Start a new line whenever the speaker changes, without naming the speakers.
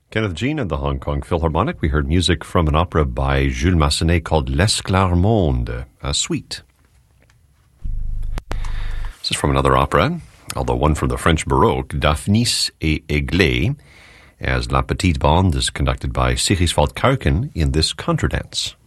Kenneth Jean and the Hong Kong Philharmonic. We heard music from an opera by Jules Massenet called L'Esclarmonde, a suite. This is from another opera, although one from the French Baroque, Daphnis et Aiglé, as La Petite Bande is conducted by Sigiswald Kuiken in this contradance.